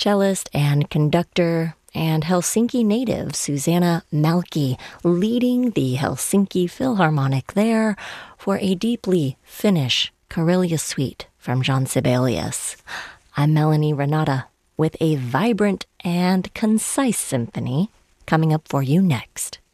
cellist and conductor, and Helsinki native Susanna Malki leading the Helsinki Philharmonic there for a deeply Finnish Karelia suite from Jean Sibelius. I'm Melanie Renata with a vibrant and concise symphony coming up for you next.